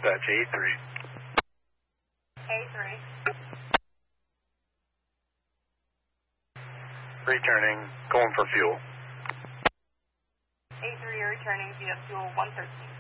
dispatch, A3. A3. Returning, going for fuel. A3, you're returning via fuel 113.